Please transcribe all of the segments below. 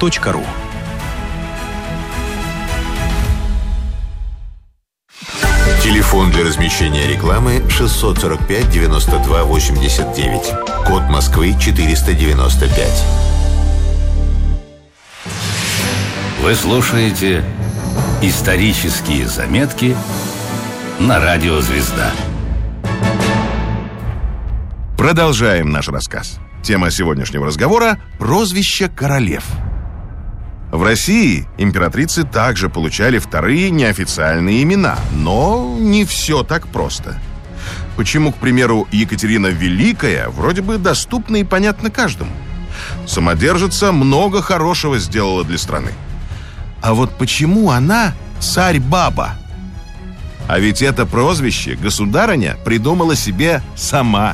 kp.ru. Телефон для размещения рекламы 645 92 89. Код Москвы 495. Вы слушаете «Исторические заметки» на радио «Звезда». Продолжаем наш рассказ. Тема сегодняшнего разговора – прозвище королев. В России императрицы также получали вторые неофициальные имена, но не все так просто. Почему, к примеру, Екатерина Великая вроде бы доступна и понятна каждому? Самодержица много хорошего сделала для страны. А вот почему она царь-баба? А ведь это прозвище государыня придумала себе сама.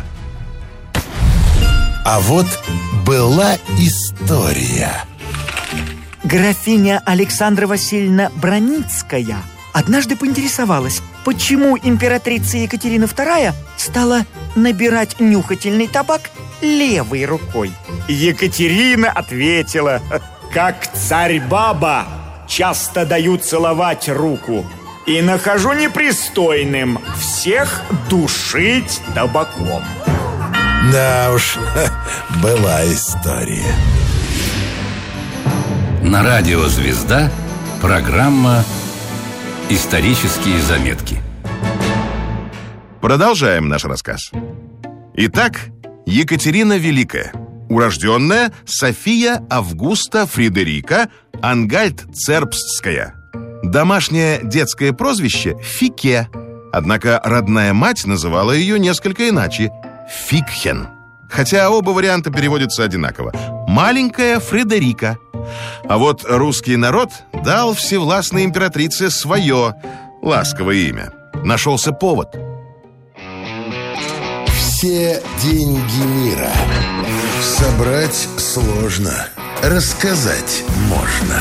А вот была история. Графиня Александра Васильевна Броницкая однажды поинтересовалась, почему императрица Екатерина II стала набирать нюхательный табак левой рукой. Екатерина ответила: «Как царь-баба часто даю целовать руку, и нахожу непристойным всех душить табаком». Да уж, была история. На радио «Звезда» программа «Исторические заметки». Продолжаем наш рассказ. Итак, Екатерина Великая, урожденная София Августа Фридерика Ангальд-Цербстская. Домашнее детское прозвище Фике. Однако родная мать называла ее несколько иначе – Фикхен. Хотя оба варианта переводятся одинаково. Маленькая Фредерика. А вот русский народ дал всевластной императрице свое ласковое имя. Нашелся повод. Все деньги мира собрать сложно, рассказать можно.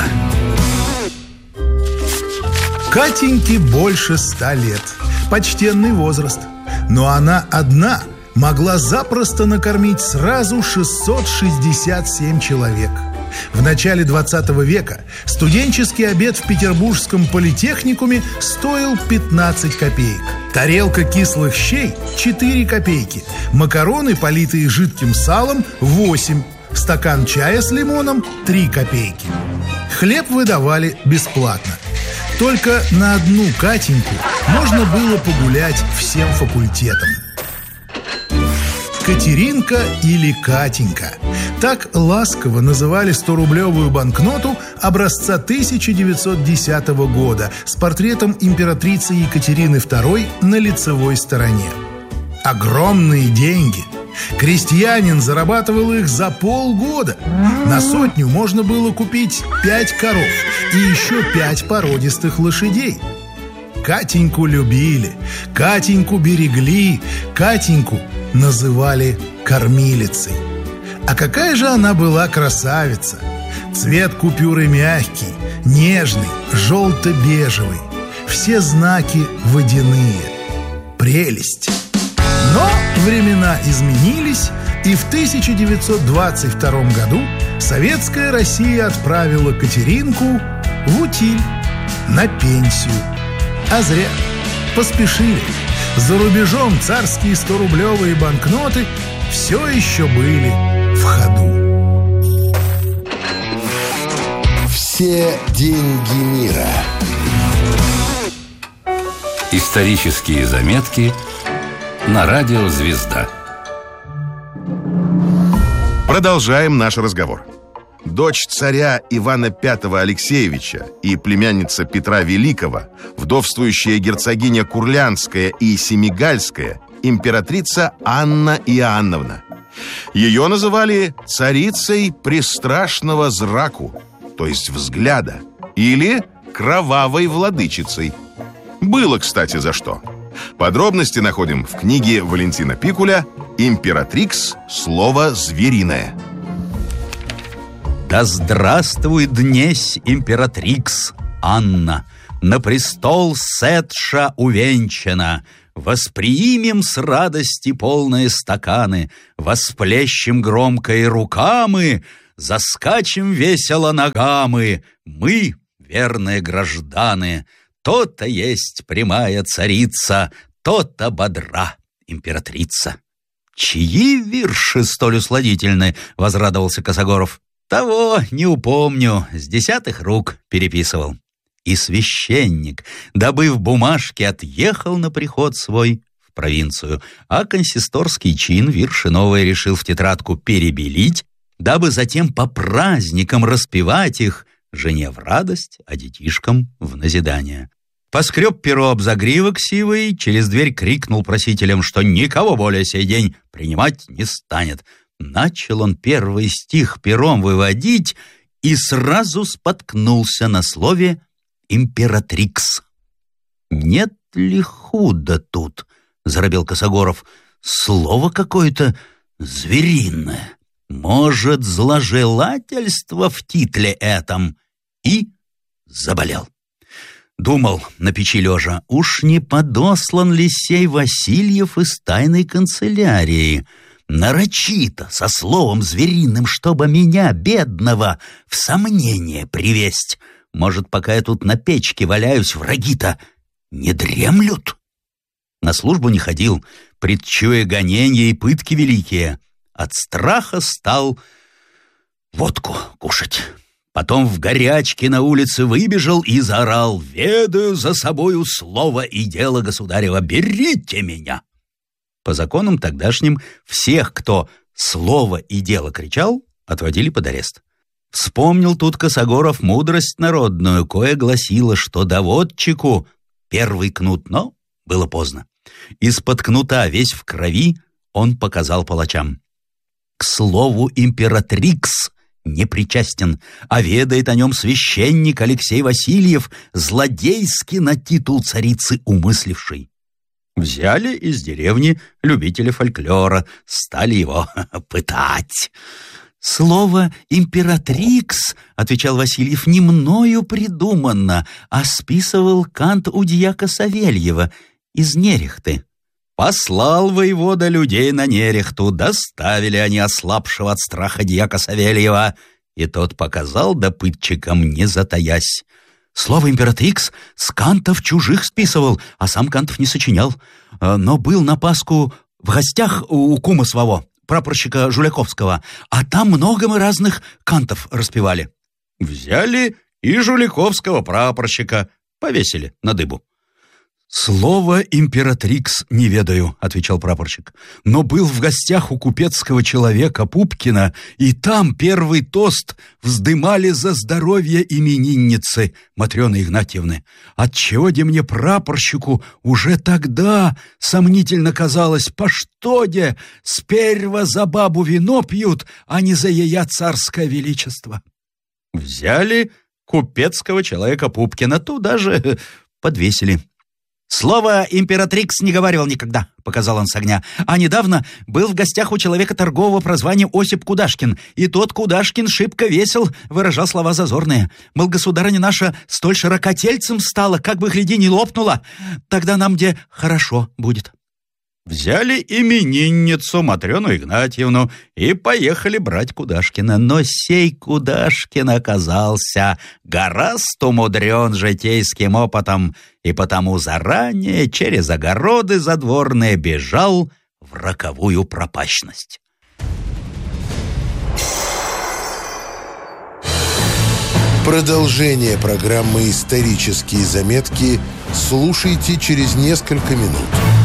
Катеньке больше 100 лет. Почтенный возраст. Но она одна могла запросто накормить сразу 667 человек. В начале 20 века студенческий обед в Петербургском политехникуме стоил 15 копеек. Тарелка кислых щей – 4 копейки. Макароны, политые жидким салом – 8. Стакан чая с лимоном – 3 копейки. Хлеб выдавали бесплатно. Только на одну Катеньку можно было погулять всем факультетам. Катеринка или Катенька. Так ласково называли 100-рублевую банкноту образца 1910 года с портретом императрицы Екатерины II на лицевой стороне. Огромные деньги. Крестьянин зарабатывал их за полгода. На 100 можно было купить 5 коров и еще 5 породистых лошадей. Катеньку любили, Катеньку берегли, Катеньку называли кормилицей. А какая же она была красавица! Цвет купюры мягкий, нежный, желто-бежевый. Все знаки водяные. Прелесть! Но времена изменились, и в 1922 году советская Россия отправила Катеринку в утиль, на пенсию. А зря. Поспешили. За рубежом царские 100-рублевые банкноты все еще были в ходу. Все деньги мира. Исторические заметки на радио «Звезда». Продолжаем наш разговор. Дочь царя Ивана V Алексеевича и племянница Петра Великого, вдовствующая герцогиня Курлянская и Семигальская, императрица Анна Иоанновна. Ее называли царицей пристрашного зраку, то есть взгляда, или кровавой владычицей. Было, кстати, за что. Подробности находим в книге Валентина Пикуля «Императрикс. Слово звериное». Да здравствует днесь императрикс Анна, на престол сетша увенчана. Восприимем с радости полные стаканы, восплещем громко и рукамы, заскачем весело ногами. Мы, верные гражданы, то-то есть прямая царица, то-то бодра императрица. Чьи вирши столь усладительны? — возрадовался Косогоров. Того не упомню, с 10-х рук переписывал. И священник, добыв бумажки, отъехал на приход свой в провинцию, а консисторский чин вирши новые решил в тетрадку перебелить, дабы затем по праздникам распевать их, жене в радость, а детишкам в назидание. Поскреб перо об загривок сивый, через дверь крикнул просителям, что никого более сей день принимать не станет. Начал он первый стих пером выводить и сразу споткнулся на слове «императрикс». «Нет ли худо тут?» — заробел Косогоров. «Слово какое-то звериное. Может, зложелательство в титле этом?» И заболел. Думал на печи лежа, уж не подослан ли сей Васильев из тайной канцелярии, нарочито, со словом звериным, чтобы меня, бедного, в сомнение привесть. Может, пока я тут на печке валяюсь, враги-то не дремлют? На службу не ходил, предчуя гонения и пытки великие. От страха стал водку кушать. Потом в горячке на улице выбежал и заорал: «Ведаю за собою слово и дело государева, берите меня!» По законам тогдашним всех, кто «слово и дело» кричал, отводили под арест. Вспомнил тут Косогоров мудрость народную, кое гласила, что доводчику первый кнут, но было поздно. Из-под кнута, весь в крови, он показал палачам: «К слову императрикс не причастен, а ведает о нем священник Алексей Васильев, злодейски на титул царицы умысливший». Взяли из деревни любителя фольклора, стали его пытать. «Слово «императрикс», — отвечал Васильев, — «не мною придумано, а списывал кант у дьяка Савельева из Нерехты». Послал воевода людей на Нерехту, доставили они ослабшего от страха дьяка Савельева, и тот показал допытчикам, не затаясь: «Слово «императрикс» с кантов чужих списывал, а сам кантов не сочинял, но был на Пасху в гостях у кума своего, прапорщика Жуляковского, а там много мы разных кантов распевали». Взяли и Жуляковского прапорщика, повесили на дыбу. «Слово «императрикс» не ведаю», — отвечал прапорщик, «но был в гостях у купецкого человека Пупкина, и там первый тост вздымали за здоровье именинницы Матрёны Игнатьевны. Отчего-де мне прапорщику уже тогда сомнительно казалось, по что-де сперва за бабу вино пьют, а не за ея царское величество». Взяли купецкого человека Пупкина, туда же подвесили. «Слово «императрикс» не говаривал никогда», — показал он с огня. «А недавно был в гостях у человека торгового прозвания Осип Кудашкин, и тот Кудашкин шибко весел, выражал слова зазорные. Мол, государыня наша столь широкотельцем стала, как бы, гляди, не лопнула. Тогда нам где хорошо будет». Взяли именинницу Матрёну Игнатьевну и поехали брать Кудашкина. Но сей Кудашкин оказался гораст умудрен житейским опытом, и потому заранее через огороды задворные бежал в роковую пропащность. Продолжение программы «Исторические заметки» слушайте через несколько минут.